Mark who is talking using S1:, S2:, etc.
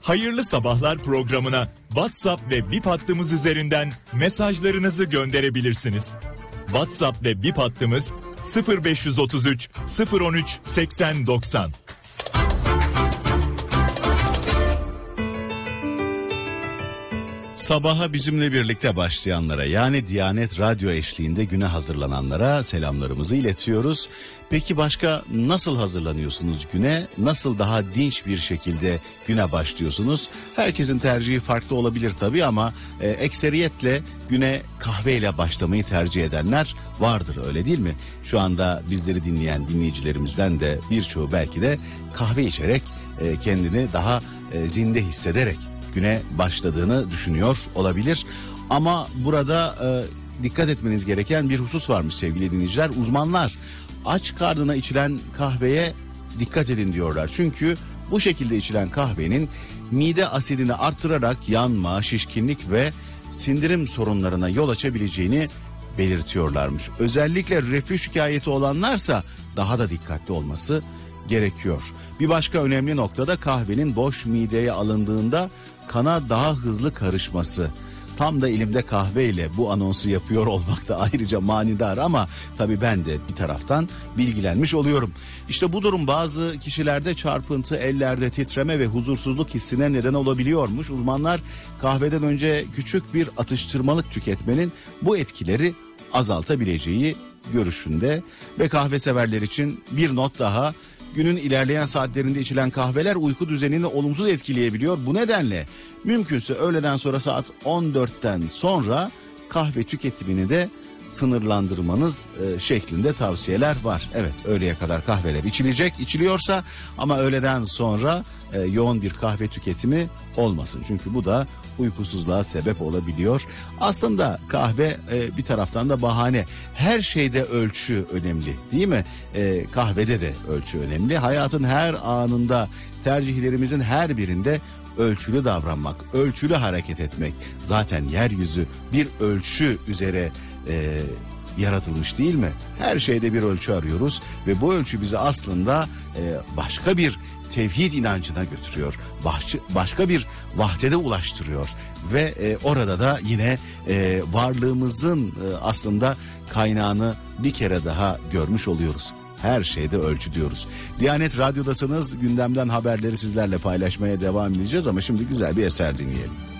S1: Hayırlı Sabahlar programına WhatsApp ve Bip hattımız üzerinden mesajlarınızı gönderebilirsiniz. WhatsApp ve Bip hattımız 0533 013 80 90.
S2: Sabaha bizimle birlikte başlayanlara, yani Diyanet Radyo eşliğinde güne hazırlananlara selamlarımızı iletiyoruz. Peki başka nasıl hazırlanıyorsunuz güne? Nasıl daha dinç bir şekilde güne başlıyorsunuz? Herkesin tercihi farklı olabilir tabii ama ekseriyetle güne kahveyle başlamayı tercih edenler vardır, öyle değil mi? Şu anda bizleri dinleyen dinleyicilerimizden de birçoğu belki de kahve içerek kendini daha zinde hissederek güne başladığını düşünüyor olabilir. Ama burada dikkat etmeniz gereken bir husus varmış sevgili dinleyiciler. Uzmanlar aç karnına içilen kahveye dikkat edin diyorlar. Çünkü bu şekilde içilen kahvenin mide asidini artırarak yanma, şişkinlik ve sindirim sorunlarına yol açabileceğini belirtiyorlarmış. Özellikle reflü şikayeti olanlarsa daha da dikkatli olması gerekiyor. Bir başka önemli nokta da kahvenin boş mideye alındığında kana daha hızlı karışması. Tam da elimde kahveyle bu anonsu yapıyor olmak da ayrıca manidar ama tabii ben de bir taraftan bilgilenmiş oluyorum. İşte bu durum bazı kişilerde çarpıntı, ellerde titreme ve huzursuzluk hissine neden olabiliyormuş. Uzmanlar kahveden önce küçük bir atıştırmalık tüketmenin bu etkileri azaltabileceği görüşünde ve kahve severler için bir not daha. Günün ilerleyen saatlerinde içilen kahveler uyku düzenini olumsuz etkileyebiliyor. Bu nedenle mümkünse öğleden sonra saat 14'ten sonra kahve tüketimini de sınırlandırmanız şeklinde tavsiyeler var. Evet, öğleye kadar kahveler içiliyorsa ama öğleden sonra yoğun bir kahve tüketimi olmasın. Çünkü bu da uykusuzluğa sebep olabiliyor. Aslında kahve bir taraftan da bahane. Her şeyde ölçü önemli, değil mi? Kahvede de ölçü önemli. Hayatın her anında, tercihlerimizin her birinde ölçülü davranmak, ölçülü hareket etmek. Zaten yeryüzü bir ölçü üzere yaratılmış, değil mi? Her şeyde bir ölçü arıyoruz ve bu ölçü bizi aslında başka bir tevhid inancına götürüyor. Başka bir vahdede ulaştırıyor ve orada da yine varlığımızın aslında kaynağını bir kere daha görmüş oluyoruz. Her şeyde ölçü diyoruz. Diyanet Radyo'dasınız. Gündemden haberleri sizlerle paylaşmaya devam edeceğiz ama şimdi güzel bir eser dinleyelim.